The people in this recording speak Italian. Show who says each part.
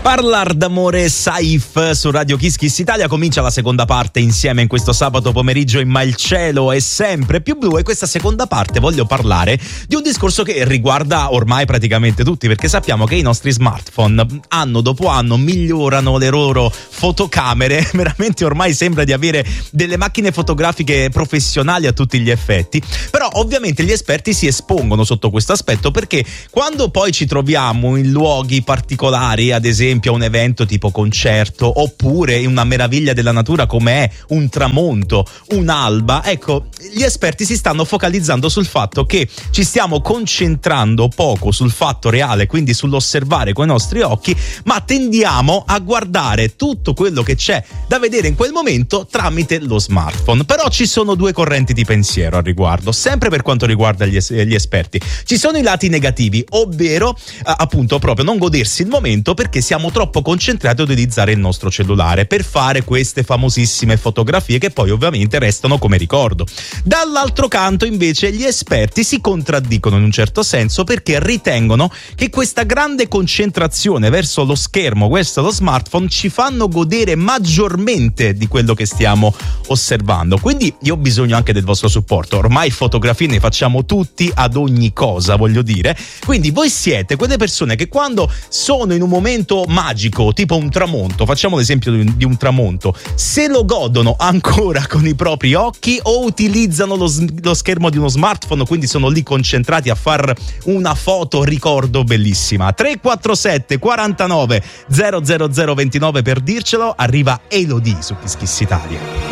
Speaker 1: Parlar d'amore Saif su Radio Kiss Kiss Italia. Comincia la seconda parte insieme in questo sabato pomeriggio in Ma il cielo è sempre più blu, e questa seconda parte voglio parlare di un discorso che riguarda ormai praticamente tutti, perché sappiamo che i nostri smartphone anno dopo anno migliorano le loro fotocamere, veramente ormai sembra di avere delle macchine fotografiche professionali a tutti gli effetti. Però ovviamente gli esperti si espongono sotto questo aspetto, perché quando poi ci troviamo in luoghi particolari, ad esempio a un evento tipo concerto, oppure in una meraviglia della natura come è un tramonto, un'alba, ecco, gli esperti si stanno focalizzando sul fatto che ci stiamo concentrando poco sul fatto reale, quindi sull'osservare con i nostri occhi, ma tendiamo a guardare tutto quello che c'è da vedere in quel momento tramite lo smartphone. Però ci sono due correnti di pensiero al riguardo, sempre per quanto riguarda gli esperti. Ci sono i lati negativi, ovvero appunto proprio non godersi il momento perché siamo troppo concentrati a utilizzare il nostro cellulare per fare queste famosissime fotografie che poi ovviamente restano come ricordo. Dall'altro canto invece gli esperti si contraddicono in un certo senso, perché ritengono che questa grande concentrazione verso lo schermo, verso lo smartphone, ci fanno godere maggiormente di quello che stiamo osservando. Quindi io ho bisogno anche del vostro supporto. Ormai fotografie ne facciamo tutti ad ogni cosa, voglio dire. Quindi voi siete quelle persone che quando sono in un momento magico, tipo un tramonto, facciamo l'esempio di un tramonto, se lo godono ancora con i propri occhi o utilizzano lo schermo di uno smartphone, quindi sono lì concentrati a far una foto ricordo bellissima. 347 49 00029 per dircelo. Arriva Elodie su Kiss Kiss Italia.